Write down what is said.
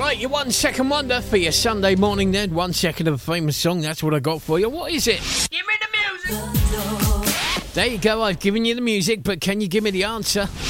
Right, your 1 second wonder for your Sunday morning then. 1 second of a famous song, that's what I got for you. What is it? Give me the music. There you go, I've given you the music, but can you give me the answer?